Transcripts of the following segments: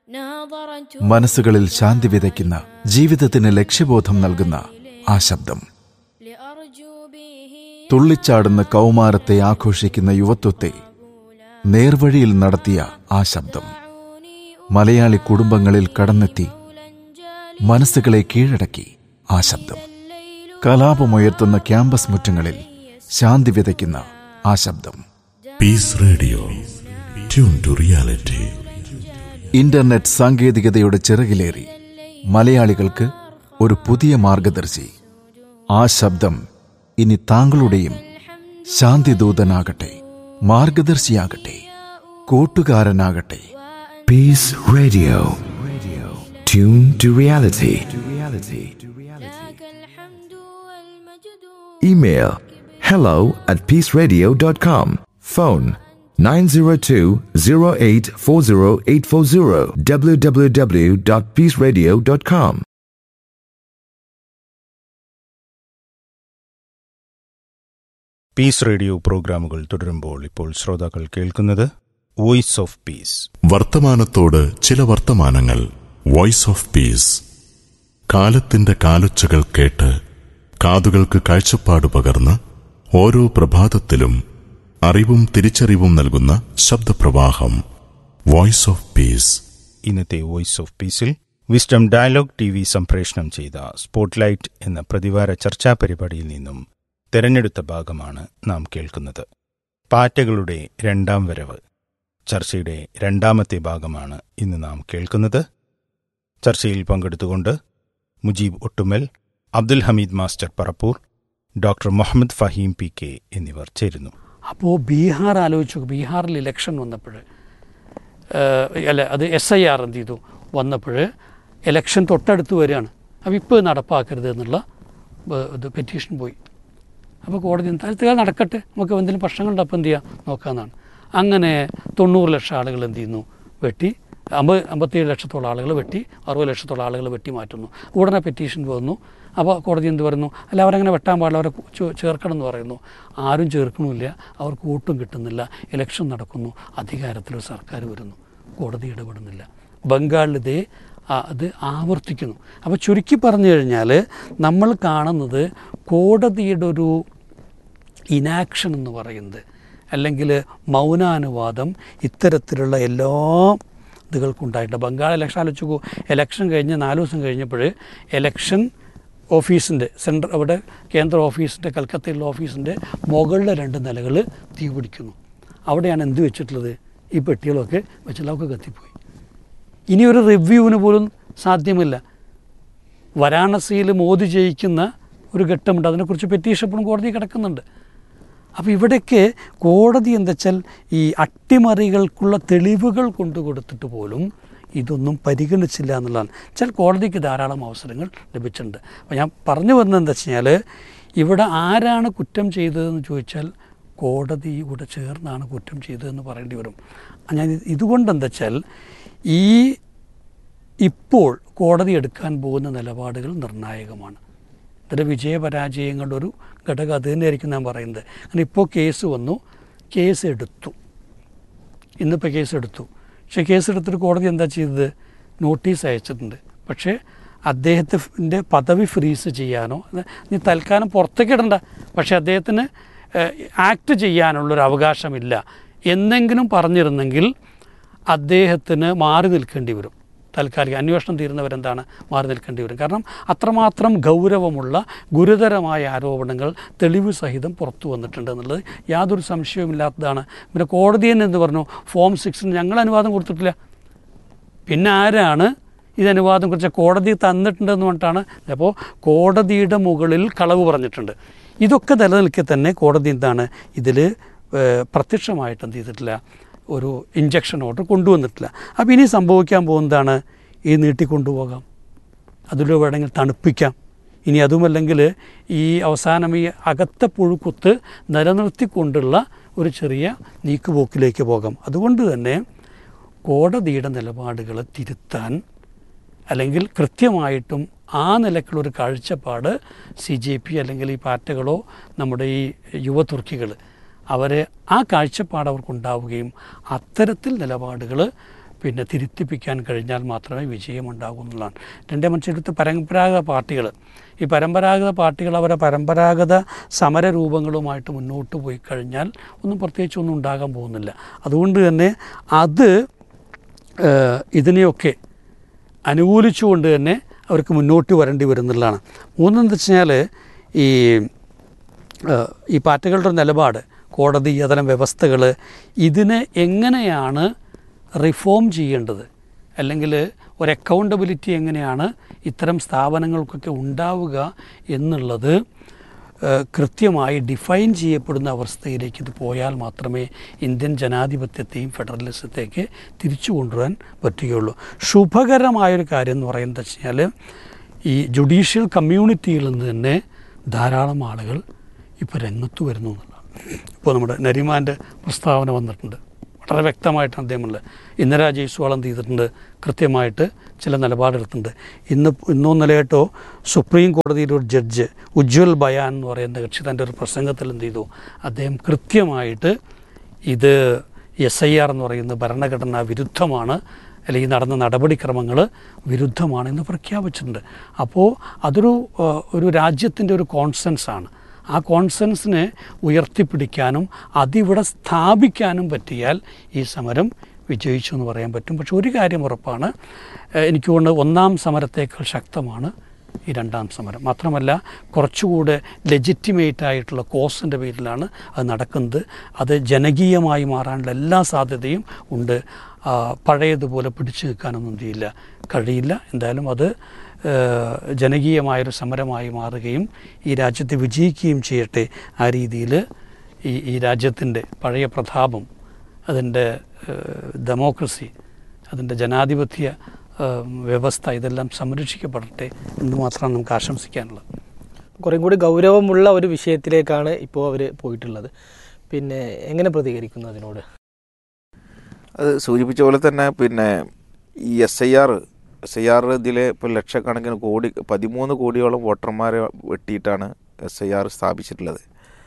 മനസ്സുകളിൽ ശാന്തി വിതയ്ക്കുന്ന, ജീവിതത്തിന് ലക്ഷ്യബോധം നൽകുന്ന ആ ശബ്ദം. തുള്ളിച്ചാടുന്ന കൗമാരത്തെ ആഘോഷിക്കുന്ന യുവത്വത്തെ നേർവഴിയിൽ നടത്തിയ ആ ശബ്ദം. മലയാളി കുടുംബങ്ങളിൽ കടന്നെത്തി മനസ്സുകളെ കീഴടക്കി ആ ശബ്ദം. കലാപമുയർത്തുന്ന ക്യാമ്പസ് മുറ്റങ്ങളിൽ ശാന്തി വിതയ്ക്കുന്ന ആ ശബ്ദം. Piece radio, tune to reality. Internet സാങ്കേതികതയുടെ ചിറകിലേറി മലയാളികൾക്ക് ഒരു പുതിയ മാർഗദർശി. ആ ശബ്ദം ഇനി താങ്കളുടെയും ശാന്തിദൂതനാകട്ടെ, മാർഗദർശിയാകട്ടെ, കൂട്ടുകാരനാകട്ടെ. Piece radio, tune to reality. Email hello@peaceradio.com. Phone 902-0840-840 www.peaceradio.com. Piece radio പ്രോഗ്രാമുകൾ തുടരുമ്പോൾ ഇപ്പോൾ ശ്രോതാക്കൾ കേൾക്കുന്നത് വോയിസ് ഓഫ് പീസ്. വർത്തമാനത്തോട് ചില വർത്തമാനങ്ങൾ. Voice of peace. കാലത്തിന്റെ കാലൊച്ചകൾ കേട്ട് കാതുകൾക്ക് കാഴ്ചപ്പാട് പകർന്ന് ഓരോ പ്രഭാതത്തിലും അറിവും തിരിച്ചറിവും നൽകുന്ന ശബ്ദപ്രവാഹം. Voice of peace. ഇന്നത്തെ വോയിസ് ഓഫ് പീസിൽ വിസ്ഡം ഡയലോഗ് TV സംപ്രേഷണം ചെയ്ത സ്പോട്ട്ലൈറ്റ് എന്ന പ്രതിവാര ചർച്ചാ പരിപാടിയിൽ നിന്നും തെരഞ്ഞെടുത്ത ഭാഗമാണ് നാം കേൾക്കുന്നത്. പാറ്റകളുടെ രണ്ടാം വരവ്. ചർച്ചയുടെ രണ്ടാമത്തെ ഭാഗമാണ് ഇന്ന് നാം കേൾക്കുന്നത്. ചർച്ചയിൽ പങ്കെടുത്തുകൊണ്ട് Mujeeb Ottumal, Abdul Hameed master Parappur, doctor Muhammad Faheem PK എന്നിവർ ചേരുന്നു. അപ്പോൾ ബീഹാർ ആലോചിച്ചു. ബീഹാറിൽ ഇലക്ഷൻ വന്നപ്പോൾ അത് SIR എന്ത് ചെയ്തു വന്നപ്പോൾ ഇലക്ഷൻ തൊട്ടടുത്ത് വരികയാണ്. അപ്പോൾ ഇപ്പോൾ നടപ്പാക്കരുത് എന്നുള്ള ഇത് പെറ്റീഷൻ പോയി. അപ്പോൾ കോടതി തൽക്കാലം നടക്കട്ടെ, നമുക്ക് എന്തെങ്കിലും പ്രശ്നങ്ങളുണ്ട് അപ്പോൾ എന്ത് ചെയ്യാം നോക്കാമെന്നാണ്. അങ്ങനെ 90 ലക്ഷം ആളുകൾ എന്ത് ചെയ്യുന്നു വെട്ടി, 57 ലക്ഷത്തോളം ആളുകൾ വെട്ടി, 60 ലക്ഷത്തോളം ആളുകൾ വെട്ടി മാറ്റുന്നു. ഉടനെ പെറ്റീഷൻ വന്നു. അപ്പോൾ കോടതി എന്ത് പറയുന്നു, അല്ല അവരങ്ങനെ വെട്ടാൻ പാടില്ല, അവരെ ചേർക്കണം എന്ന് പറയുന്നു. ആരും ചേർക്കണമില്ല, അവർക്ക് വോട്ടും കിട്ടുന്നില്ല. ഇലക്ഷൻ നടക്കുന്നു, അധികാരത്തിലൊരു സർക്കാർ വരുന്നു, കോടതി ഇടപെടുന്നില്ല. ബംഗാളിൽ അത് ആവർത്തിക്കുന്നു. അപ്പോൾ ചുരുക്കി പറഞ്ഞു കഴിഞ്ഞാൽ നമ്മൾ കാണുന്നത് കോടതിയുടെ ഒരു ഇനാക്ഷൻ എന്ന് പറയുന്നത്, അല്ലെങ്കിൽ മൗനാനുവാദം ഇത്തരത്തിലുള്ള എല്ലാ ഇതുകൾക്കുണ്ടായിട്ടുണ്ട്. ബംഗാൾ ഇലക്ഷൻ ആലോചിച്ചു. ഇലക്ഷൻ കഴിഞ്ഞ് 4 ദിവസം കഴിഞ്ഞപ്പോൾ ഇലക്ഷൻ ഓഫീസിൻ്റെ അവിടെ കേന്ദ്ര ഓഫീസിൻ്റെ, കൽക്കത്തയിലുള്ള ഓഫീസിൻ്റെ മുകളിലെ 2 നിലകൾ തീ പിടിക്കുന്നു. അവിടെയാണ് എന്ത് വെച്ചിട്ടുള്ളത്, ഈ പെട്ടികളൊക്കെ വെച്ചിട്ടൊക്കെ കത്തിപ്പോയി. ഇനിയൊരു റിവ്യൂവിന് പോലും സാധ്യമല്ല. വാരാണസിയിൽ മോദി ജയിക്കുന്ന ഒരു ഘട്ടമുണ്ട്, അതിനെക്കുറിച്ച് പെറ്റീഷൻ എപ്പോഴും കോടതി കിടക്കുന്നുണ്ട്. അപ്പോൾ ഇവിടേക്ക് കോടതി എന്താ വെച്ചാൽ ഈ അട്ടിമറികൾക്കുള്ള തെളിവുകൾ കൊണ്ടുകൊടുത്തിട്ട് പോലും ഇതൊന്നും പരിഗണിച്ചില്ല എന്നുള്ളതാണ്. വെച്ചാൽ കോടതിക്ക് ധാരാളം അവസരങ്ങൾ ലഭിച്ചിട്ടുണ്ട്. അപ്പോൾ ഞാൻ പറഞ്ഞു വന്നത് എന്താ വെച്ച് കഴിഞ്ഞാൽ, ഇവിടെ ആരാണ് കുറ്റം ചെയ്തതെന്ന് ചോദിച്ചാൽ കോടതി ഇവിടെ ചേർന്നാണ് കുറ്റം ചെയ്തതെന്ന് പറയേണ്ടി വരും. ഞാൻ ഇതുകൊണ്ട് എന്താ വെച്ചാൽ ഇപ്പോൾ കോടതി എടുക്കാൻ പോകുന്ന നിലപാടുകൾ നിർണായകമാണ്. ഇതിൻ്റെ വിജയപരാജയങ്ങളുടെ ഒരു ഘടകം അത് തന്നെയായിരിക്കും ഞാൻ പറയുന്നത്. അങ്ങനെ ഇപ്പോൾ കേസ് വന്നു, കേസ് എടുത്തു, ഇന്നിപ്പോൾ കേസ് എടുത്തു. പക്ഷേ കേസ് എടുത്തിട്ട് കോടതി എന്താ ചെയ്തത്, നോട്ടീസ് അയച്ചിട്ടുണ്ട്. പക്ഷേ അദ്ദേഹത്തിൻ്റെ പദവി ഫ്രീസ് ചെയ്യാനോ, നീ തൽക്കാലം പുറത്തേക്ക് ഇടണ്ട, പക്ഷേ അദ്ദേഹത്തിന് ആക്ട് ചെയ്യാനുള്ളൊരു അവകാശമില്ല എന്നെങ്കിലും പറഞ്ഞിരുന്നെങ്കിൽ അദ്ദേഹത്തിന് മാറി നിൽക്കേണ്ടി വരും. താൽക്കാലിക അന്വേഷണം തീരുന്നവരെന്താണ് മാറി നിൽക്കേണ്ടി വരും. കാരണം അത്രമാത്രം ഗൗരവമുള്ള ഗുരുതരമായ ആരോപണങ്ങൾ തെളിവ് സഹിതം പുറത്തു വന്നിട്ടുണ്ട് എന്നുള്ളത് യാതൊരു സംശയവുമില്ലാത്തതാണ്. പിന്നെ കോടതി തന്നെ എന്ത് പറഞ്ഞു, ഫോം 6 ഞങ്ങൾ അനുവാദം കൊടുത്തിട്ടില്ല, പിന്നെ ആരാണ് ഇത് അനുവാദം കുറിച്ച് കോടതി തന്നിട്ടുണ്ടെന്ന് പറഞ്ഞിട്ടാണ്. അപ്പോൾ കോടതിയുടെ മുകളിൽ കളവ് പറഞ്ഞിട്ടുണ്ട്. ഇതൊക്കെ നിലനിൽക്കെ തന്നെ കോടതി എന്താണ് ഇതിൽ പ്രത്യക്ഷമായിട്ട് എന്ത് ചെയ്തിട്ടില്ല, ഒരു ഇഞ്ചക്ഷൻ ഓർഡർ കൊണ്ടുവന്നിട്ടില്ല. അപ്പോൾ ഇനി സംഭവിക്കാൻ പോകുന്നതാണ്, ഈ നീട്ടിക്കൊണ്ടുപോകാം, അതിലൂടെ വേണമെങ്കിൽ തണുപ്പിക്കാം. ഇനി അതുമല്ലെങ്കിൽ ഈ അവസാനം ഈ അകത്തെ പുഴുക്കുത്ത് നിലനിർത്തിക്കൊണ്ടുള്ള ഒരു ചെറിയ നീക്കുപോക്കിലേക്ക് പോകാം. അതുകൊണ്ട് തന്നെ കോടതിയുടെ നിലപാടുകൾ തിരുത്താൻ, അല്ലെങ്കിൽ കൃത്യമായിട്ടും ആ നിലക്കുള്ളൊരു കാഴ്ചപ്പാട് CJP അല്ലെങ്കിൽ ഈ പാർട്ടികളോ നമ്മുടെ ഈ യുവ തുർക്കികൾ അവർ ആ കാഴ്ചപ്പാട് അവർക്കുണ്ടാവുകയും അത്തരത്തിൽ നിലപാടുകൾ പിന്നെ തിരുത്തിപ്പിക്കാൻ കഴിഞ്ഞാൽ മാത്രമേ വിജയമുണ്ടാകൂ എന്നുള്ളതാണ്. രണ്ടേ മനുഷ്യരുടെ പരമ്പരാഗത പാർട്ടികൾ, ഈ പരമ്പരാഗത പാർട്ടികൾ അവരുടെ പരമ്പരാഗത സമരരൂപങ്ങളുമായിട്ട് മുന്നോട്ട് പോയി കഴിഞ്ഞാൽ ഒന്നും പ്രത്യേകിച്ചൊന്നും ഉണ്ടാകാൻ പോകുന്നില്ല. അതുകൊണ്ട് തന്നെ അത് ഇതിനെയൊക്കെ അനുകൂലിച്ചുകൊണ്ട് തന്നെ അവർക്ക് മുന്നോട്ട് വരേണ്ടി വരുന്നുള്ളതാണ്. മൂന്നെന്ന് വെച്ച് കഴിഞ്ഞാൽ ഈ പാർട്ടികളുടെ നിലപാട്, കോടതി അതരം വ്യവസ്ഥകൾ, ഇതിനെ എങ്ങനെയാണ് റിഫോം ചെയ്യേണ്ടത്, അല്ലെങ്കിൽ ഒരു അക്കൗണ്ടബിലിറ്റി എങ്ങനെയാണ് ഇത്തരം സ്ഥാപനങ്ങൾക്കൊക്കെ ഉണ്ടാവുക എന്നുള്ളത് കൃത്യമായി ഡിഫൈൻ ചെയ്യപ്പെടുന്ന അവസ്ഥയിലേക്ക് ഇത് പോയാൽ മാത്രമേ ഇന്ത്യൻ ജനാധിപത്യത്തെയും ഫെഡറലിസത്തേക്ക് തിരിച്ചു കൊണ്ടുവരാൻ പറ്റുകയുള്ളൂ. ശുഭകരമായൊരു കാര്യം എന്ന് പറയുന്നത് വെച്ച് കഴിഞ്ഞാൽ ഈ ജുഡീഷ്യൽ കമ്മ്യൂണിറ്റിയിൽ നിന്ന് തന്നെ ധാരാളം ആളുകൾ ഇപ്പോൾ രംഗത്ത് വരുന്നു എന്നുള്ളതാണ്. ഇപ്പോൾ നമ്മുടെ നരിമാൻ്റെ പ്രസ്താവന വന്നിട്ടുണ്ട്, വളരെ വ്യക്തമായിട്ടാണ് അദ്ദേഹമുള്ളത്. ഇന്ദിരാ ജയ്സ്വാൾ എന്ത് ചെയ്തിട്ടുണ്ട്, കൃത്യമായിട്ട് ചില നിലപാടെടുത്തിട്ടുണ്ട്. ഇന്നോ നിലയായിട്ടോ സുപ്രീം കോടതിയിലെ ഒരു ജഡ്ജ് ഉജ്വൽ ബയാൻ എന്ന് പറയുന്ന കക്ഷി തൻ്റെ ഒരു പ്രസംഗത്തിൽ എന്ത് ചെയ്തു, അദ്ദേഹം കൃത്യമായിട്ട് ഇത് SIR എന്ന് പറയുന്ന ഭരണഘടനാ വിരുദ്ധമാണ്, അല്ലെങ്കിൽ നടന്ന നടപടിക്രമങ്ങൾ വിരുദ്ധമാണ് എന്ന് പ്രഖ്യാപിച്ചിട്ടുണ്ട്. അപ്പോൾ ഒരു രാജ്യത്തിൻ്റെ ഒരു കോൺസെൻസാണ്. ആ കോൺസെൻസിനെ ഉയർത്തിപ്പിടിക്കാനും അതിവിടെ സ്ഥാപിക്കാനും പറ്റിയാൽ ഈ സമരം വിജയിച്ചു എന്ന് പറയാൻ പറ്റും. പക്ഷെ ഒരു കാര്യം ഉറപ്പാണ്, എനിക്ക് തോന്നുന്നത് ഒന്നാം സമരത്തേക്കാൾ ശക്തമാണ് ഈ രണ്ടാം സമരം. മാത്രമല്ല കുറച്ചുകൂടെ ലെജിറ്റിമേറ്റ് ആയിട്ടുള്ള കോസിൻ്റെ പേരിലാണ് അത് നടക്കുന്നത്. അത് ജനകീയമായി മാറാനുള്ള എല്ലാ സാധ്യതയും ഉണ്ട്. പഴയതുപോലെ പിടിച്ചു നിൽക്കാനൊന്നും കഴിയില്ല. എന്തായാലും അത് ജനകീയമായൊരു സമരമായി മാറുകയും ഈ രാജ്യത്ത് വിജയിക്കുകയും ചെയ്യട്ടെ. ആ രീതിയിൽ ഈ രാജ്യത്തിൻ്റെ പഴയ പ്രതാപം, അതിൻ്റെ ഡെമോക്രസി, അതിൻ്റെ ജനാധിപത്യ വ്യവസ്ഥ ഇതെല്ലാം സംരക്ഷിക്കപ്പെടട്ടെ എന്ന് മാത്രമാണ് നമുക്ക് ആശംസിക്കാനുള്ളത്. കുറേ കൂടി ഗൗരവമുള്ള ഒരു വിഷയത്തിലേക്കാണ് ഇപ്പോൾ അവർ പോയിട്ടുള്ളത്. പിന്നെ എങ്ങനെ പ്രതികരിക്കുന്നു അതിനോട്? അത് സൂചിപ്പിച്ച പോലെ തന്നെ പിന്നെ ഈ SIR ഇതിൽ ഇപ്പോൾ ലക്ഷക്കണക്കിന് 13 കോടിയോളം വോട്ടർമാരെ വെട്ടിയിട്ടാണ് SIR സ്ഥാപിച്ചിട്ടുള്ളത്.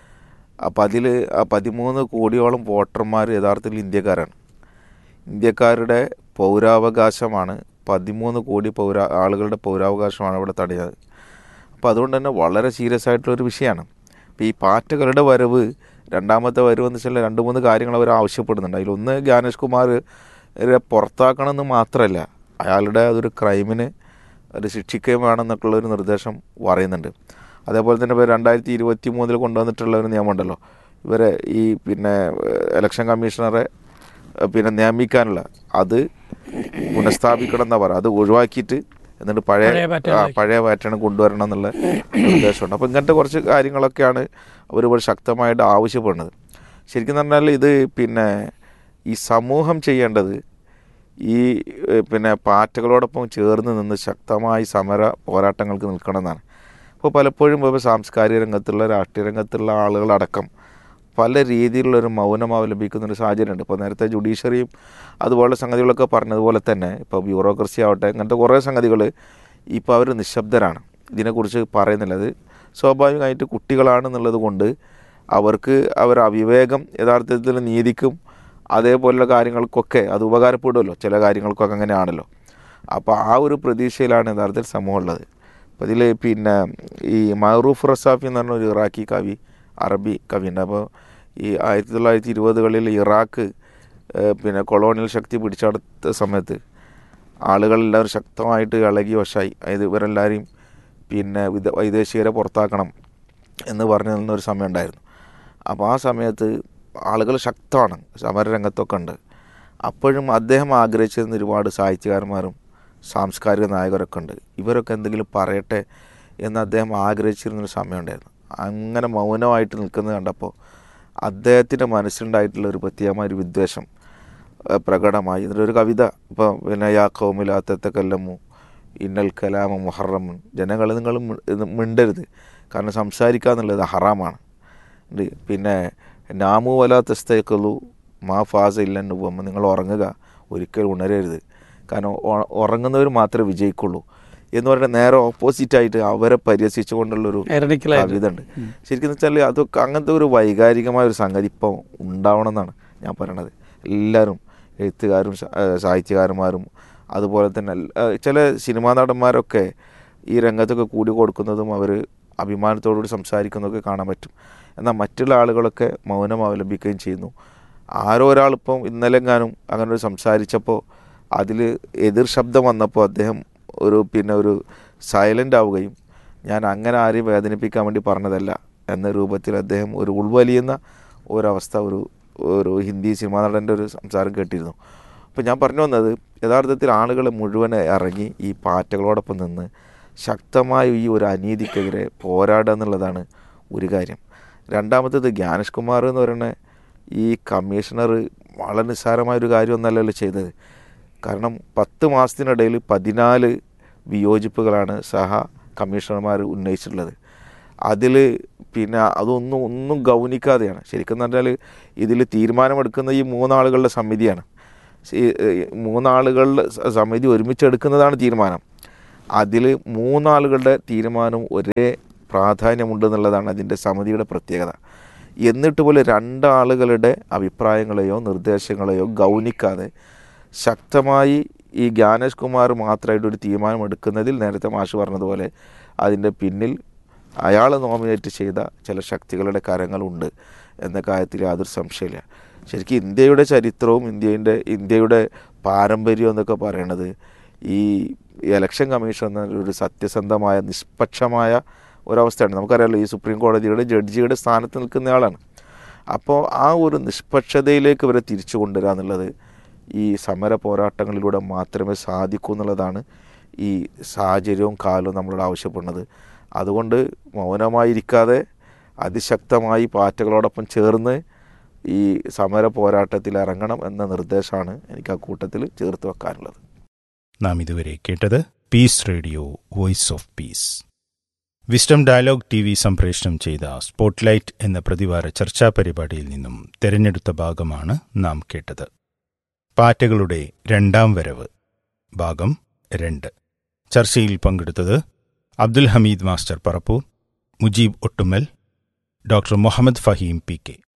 അപ്പോൾ അതിൽ ആ 13 കോടിയോളം വോട്ടർമാർ യഥാർത്ഥത്തിൽ ഇന്ത്യക്കാരാണ്. ഇന്ത്യക്കാരുടെ പൗരാവകാശമാണ്, 13 കോടി ആളുകളുടെ പൗരാവകാശമാണ് ഇവിടെ തടയുന്നത്. അപ്പോൾ അതുകൊണ്ട് തന്നെ വളരെ സീരിയസ് ആയിട്ടുള്ളൊരു വിഷയമാണ്. അപ്പോൾ ഈ പാറ്റകളുടെ വരവ്, രണ്ടാമത്തെ വരവ് എന്ന് വെച്ചാൽ 2-3 കാര്യങ്ങൾ അവർ ആവശ്യപ്പെടുന്നുണ്ട്. അതിലൊന്ന് ജ്ഞാനേഷ് കുമാരെ പുറത്താക്കണമെന്ന് മാത്രമല്ല, അയാളുടെ അതൊരു ക്രൈമിന് ഒരു ശിക്ഷിക്കുകയും വേണമെന്നൊക്കെയുള്ളൊരു നിർദ്ദേശം പറയുന്നുണ്ട്. അതേപോലെ തന്നെ ഇപ്പോൾ 2023 കൊണ്ടുവന്നിട്ടുള്ള ഒരു നിയമമുണ്ടല്ലോ, ഇവരെ ഈ പിന്നെ ഇലക്ഷൻ കമ്മീഷണറെ പിന്നെ നിയമിക്കാനുള്ള അത് പുനഃസ്ഥാപിക്കണം എന്നാ പറയുക, അത് ഒഴിവാക്കിയിട്ട് എന്നിട്ട് പഴയ പാറ്റേൺ കൊണ്ടുവരണം എന്നുള്ള നിർദ്ദേശമുണ്ട്. അപ്പോൾ ഇങ്ങനത്തെ കുറച്ച് കാര്യങ്ങളൊക്കെയാണ് അവർ ഇവിടെ ശക്തമായിട്ട് ആവശ്യപ്പെടുന്നത്. ശരിക്കും പറഞ്ഞാൽ ഇത് പിന്നെ ഈ സമൂഹം ചെയ്യേണ്ടത് ഈ പിന്നെ പാറ്റകളോടൊപ്പം ചേർന്ന് നിന്ന് ശക്തമായി സമര പോരാട്ടങ്ങൾക്ക് നിൽക്കണം എന്നാണ്. അപ്പോൾ പലപ്പോഴും ഇപ്പോൾ സാംസ്കാരിക രംഗത്തുള്ള, രാഷ്ട്രീയ രംഗത്തുള്ള ആളുകളടക്കം പല രീതിയിലുള്ളൊരു മൗനം അവലംബിക്കുന്നൊരു സാഹചര്യമുണ്ട്. ഇപ്പോൾ നേരത്തെ ജുഡീഷ്യറിയും അതുപോലുള്ള സംഗതികളൊക്കെ പറഞ്ഞതുപോലെ തന്നെ ഇപ്പോൾ ബ്യൂറോക്രസി ആവട്ടെ, ഇങ്ങനത്തെ കുറേ സംഗതികൾ ഇപ്പോൾ അവർ നിശബ്ദരാണ്, ഇതിനെക്കുറിച്ച് പറയുന്നില്ല. അത് സ്വാഭാവികമായിട്ട് കുട്ടികളാണെന്നുള്ളത് കൊണ്ട് അവർക്ക് അവിവേകം യഥാർത്ഥത്തിൽ നീതിക്കും അതേപോലുള്ള കാര്യങ്ങൾക്കൊക്കെ അത് ഉപകാരപ്പെടുമല്ലോ, ചില കാര്യങ്ങൾക്കൊക്കെ അങ്ങനെയാണല്ലോ. അപ്പോൾ ആ ഒരു പ്രതീക്ഷയിലാണ് യഥാർത്ഥത്തിൽ സമൂഹം ഉള്ളത്. അപ്പോൾ ഇതിൽ പിന്നെ ഈ മഅറൂഫ് റസാഫി എന്ന് പറഞ്ഞ ഒരു ഇറാഖി കവി, അറബി കവിയുണ്ട്. അപ്പോൾ ഈ 1920കളിൽ ഇറാഖ് പിന്നെ കൊളോണിയൽ ശക്തി പിടിച്ചെടുത്ത സമയത്ത് ആളുകളെല്ലാവരും ശക്തമായിട്ട് ഇളകി വശായി. അതായത് ഇവരെല്ലാവരെയും പിന്നെ വൈദേശികരെ പുറത്താക്കണം എന്ന് പറഞ്ഞു നിന്നൊരു സമയം ഉണ്ടായിരുന്നു. അപ്പോൾ ആ സമയത്ത് ആളുകൾ ശക്തമാണ്, സമരരംഗത്തൊക്കെ ഉണ്ട്. അപ്പോഴും അദ്ദേഹം ആഗ്രഹിച്ചിരുന്ന ഒരുപാട് സാഹിത്യകാരന്മാരും സാംസ്കാരിക നായകരൊക്കെ ഉണ്ട്. ഇവരൊക്കെ എന്തെങ്കിലും പറയട്ടെ എന്ന് അദ്ദേഹം ആഗ്രഹിച്ചിരുന്നൊരു സമയമുണ്ടായിരുന്നു. അങ്ങനെ മൗനമായിട്ട് നിൽക്കുന്നത് കണ്ടപ്പോൾ അദ്ദേഹത്തിൻ്റെ മനസ്സിലുണ്ടായിട്ടുള്ള ഒരു പ്രത്യേകമായൊരു വിദ്വേഷം പ്രകടമായി. ഇതിലൊരു കവിത ഇപ്പോൾ പിന്നെ യാ ഖൗമിലാത്തക്കല്ലമു ഇന്നൽ കലാമ മുഹറമുൻ, ജനങ്ങൾ നിങ്ങൾ മിണ്ടരുത്, കാരണം സംസാരിക്കുക എന്നുള്ളത് ഹറാമാണ്. പിന്നെ നാമു വലാ തസ്തൈഖലു മാ ഫാസ ഇല്ലന്നുവം, നിങ്ങൾ ഉറങ്ങുക, ഒരിക്കലും ഉണരരുത്, കാരണം ഉറങ്ങുന്നവർ മാത്രമേ വിജയിക്കുള്ളൂ എന്ന് പറയുന്നത് നേരെ ഓപ്പോസിറ്റായിട്ട് അവരെ പരിഹസിച്ചുകൊണ്ടുള്ളൊരു കവിത ഉണ്ട്. ശരിക്കും വെച്ചാൽ അതൊക്കെ അങ്ങനത്തെ ഒരു വൈകാരികമായ ഒരു സംഗതി ഇപ്പോൾ ഉണ്ടാവണം എന്നാണ് ഞാൻ പറയണത്. എല്ലാവരും എഴുത്തുകാരും സാഹിത്യകാരന്മാരും അതുപോലെ തന്നെ ചില സിനിമാ നടന്മാരൊക്കെ ഈ രംഗത്തൊക്കെ കൂടി കൊടുക്കുന്നതും അവർ അഭിമാനത്തോടുകൂടി സംസാരിക്കുന്നതൊക്കെ കാണാൻ പറ്റും. എന്നാൽ മറ്റുള്ള ആളുകളൊക്കെ മൗനം അവലംബിക്കുകയും ചെയ്യുന്നു. ആരോ ഒരാളിപ്പം ഇന്നലെങ്ങാനും അങ്ങനെ ഒരു സംസാരിച്ചപ്പോൾ അതിൽ എതിർ ശബ്ദം വന്നപ്പോൾ അദ്ദേഹം ഒരു സൈലൻ്റ് ആവുകയും ഞാൻ അങ്ങനെ ആരെയും വേദനിപ്പിക്കാൻ വേണ്ടി പറഞ്ഞതല്ല എന്ന രൂപത്തിൽ അദ്ദേഹം ഒരു ഉൾവലിയുന്ന ഒരവസ്ഥ ഒരു ഹിന്ദി സിനിമാ നടൻ്റെ ഒരു സംസാരം കേട്ടിരുന്നു. അപ്പോൾ ഞാൻ പറഞ്ഞു വന്നത് യഥാർത്ഥത്തിൽ ആളുകൾ മുഴുവൻ ഇറങ്ങി ഈ പാറ്റകളോടൊപ്പം നിന്ന് ശക്തമായ ഈ ഒരു അനീതിക്കെതിരെ പോരാടുക എന്നുള്ളതാണ് ഒരു കാര്യം. രണ്ടാമത്തേത് ജ്ഞാനേഷ് കുമാർ എന്ന് പറയുന്ന ഈ കമ്മീഷണർ വളരെ നിസ്സാരമായൊരു കാര്യമൊന്നല്ലല്ലോ ചെയ്തത്. കാരണം 10 മാസത്തിനിടയിൽ 14 വിയോജിപ്പുകളാണ് സഹ കമ്മീഷണർമാർ ഉന്നയിച്ചിട്ടുള്ളത്. അതിൽ പിന്നെ ഒന്നും ഗൗനിക്കാതെയാണ്. ശരിക്കും പറഞ്ഞാൽ ഇതിൽ തീരുമാനമെടുക്കുന്ന ഈ 3 ആളുകളുടെ സമിതിയാണ്. 3 ആളുകളുടെ സമിതി ഒരുമിച്ചെടുക്കുന്നതാണ് തീരുമാനം. അതിൽ 3 ആളുകളുടെ തീരുമാനം ഒരേ പ്രാധാന്യമുണ്ടെന്നുള്ളതാണ് അതിൻ്റെ സമിതിയുടെ പ്രത്യേകത. എന്നിട്ട് പോലും 2 ആളുകളുടെ അഭിപ്രായങ്ങളെയോ നിർദ്ദേശങ്ങളെയോ ഗൗനിക്കാതെ ശക്തമായി ഈ ജ്ഞാനേഷ് കുമാർ മാത്രമായിട്ടൊരു തീരുമാനമെടുക്കുന്നതിൽ നേരത്തെ മാഷ് പറഞ്ഞതുപോലെ അതിൻ്റെ പിന്നിൽ അയാൾ നോമിനേറ്റ് ചെയ്ത ചില ശക്തികളുടെ കരങ്ങളുണ്ട് എന്ന കാര്യത്തിൽ യാതൊരു സംശയമില്ല. ശരിക്കും ഇന്ത്യയുടെ ചരിത്രവും ഇന്ത്യയുടെ പാരമ്പര്യവും എന്നൊക്കെ പറയണത് ഈ ഇലക്ഷൻ കമ്മീഷൻ എന്നൊരു സത്യസന്ധമായ നിഷ്പക്ഷമായ ഒരവസ്ഥയാണ്. നമുക്കറിയാമല്ലോ, ഈ സുപ്രീം കോടതിയുടെ ജഡ്ജിയുടെ സ്ഥാനത്ത് നിൽക്കുന്നയാളാണ്. അപ്പോൾ ആ ഒരു നിഷ്പക്ഷതയിലേക്ക് ഇവരെ തിരിച്ചു കൊണ്ടുവരിക എന്നുള്ളത് ഈ സമര പോരാട്ടങ്ങളിലൂടെ മാത്രമേ സാധിക്കൂ എന്നുള്ളതാണ് ഈ സാഹചര്യവും കാലവും നമ്മളോട് ആവശ്യപ്പെടുന്നത്. അതുകൊണ്ട് മൗനമായിരിക്കാതെ അതിശക്തമായി പാറ്റകളോടൊപ്പം ചേർന്ന് ഈ സമര പോരാട്ടത്തിൽ ഇറങ്ങണം എന്ന നിർദ്ദേശമാണ് എനിക്ക് ആ കൂട്ടത്തിൽ ചേർത്ത് വെക്കാനുള്ളത്. നാം ഇതുവരെ കേട്ടത് piece radio voice of peace. Wisdom dialogue TV സംപ്രേഷണം ചെയ്ത സ്പോട്ട്ലൈറ്റ് എന്ന പ്രതിവാര ചർച്ചാ പരിപാടിയിൽ നിന്നും തെരഞ്ഞെടുത്ത ഭാഗമാണ് നാം കേട്ടത്. പാറ്റകളുടെ 2ാം വരവ് ഭാഗം 2. ചർച്ചയിൽ പങ്കെടുത്തത് Abdul Hameed master Parappur, Mujeeb Ottumal, doctor Muhammad Faheem PK.